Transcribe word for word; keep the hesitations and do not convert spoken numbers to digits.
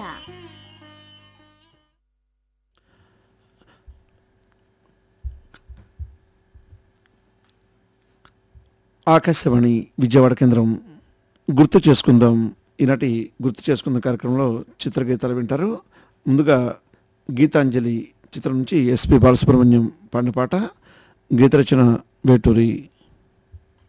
ఆకాశవాణి విజయవాడ కేంద్రం. గుర్తు చేసుకుందాం. ఈనాటి గుర్తు చేసుకుందాం కార్యక్రమంలో చిత్రగీతాలు వింటారు. ముందుగా గీతాంజలి చిత్రం నుంచి ఎస్పి బాలసుబ్రహ్మణ్యం పాడిన పాట. గీత రచన వేటూరి.